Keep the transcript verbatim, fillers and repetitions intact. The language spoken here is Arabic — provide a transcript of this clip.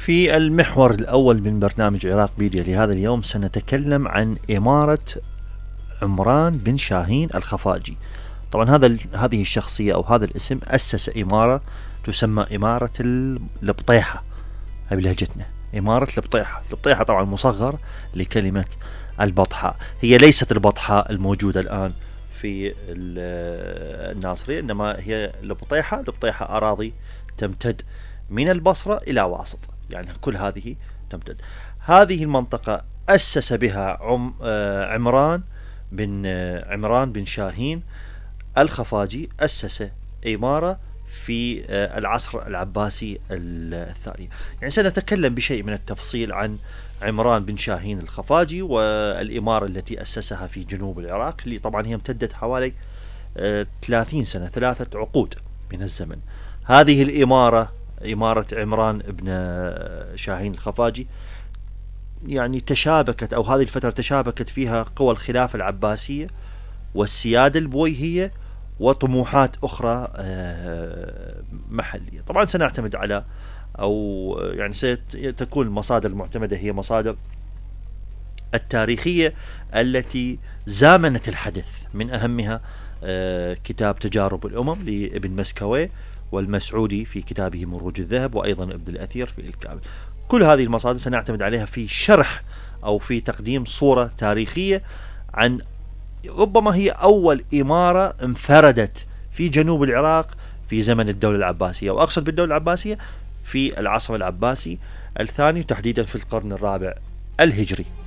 في المحور الأول من برنامج عراق بيديا لهذا اليوم سنتكلم عن إمارة عمران بن شاهين الخفاجي. طبعا هذا هذه الشخصية أو هذا الاسم أسس إمارة تسمى إمارة البطيحة بلهجتنا، إمارة البطيحة. البطيحة طبعا مصغر لكلمة البطحاء، هي ليست البطحاء الموجودة الآن في الناصرية، إنما هي البطيحة. البطيحة أراضي تمتد من البصرة إلى واسط، يعني كل هذه تمتد. هذه المنطقة أسس بها عم عمران بن عمران بن شاهين الخفاجي، أسس إمارة في العصر العباسي الثاني. يعني سنتكلم بشيء من التفصيل عن عمران بن شاهين الخفاجي والإمارة التي أسسها في جنوب العراق، اللي طبعا هي امتدت حوالي ثلاثين سنة، ثلاثة عقود من الزمن. هذه الإمارة إمارة عمران بن شاهين الخفاجي يعني تشابكت، أو هذه الفترة تشابكت فيها قوى الخلافة العباسية والسيادة البويهية وطموحات أخرى محلية. طبعا سنعتمد على أو يعني ستكون المصادر المعتمدة هي مصادر التاريخية التي زامنت الحدث، من أهمها كتاب تجارب الأمم لابن مسكوي، والمسعودي في كتابه مروج الذهب، وأيضا ابن الأثير في الكامل. كل هذه المصادر سنعتمد عليها في شرح أو في تقديم صورة تاريخية عن ربما هي أول إمارة انفردت في جنوب العراق في زمن الدولة العباسية، وأقصد بالدولة العباسية في العصر العباسي الثاني، تحديدا في القرن الرابع الهجري.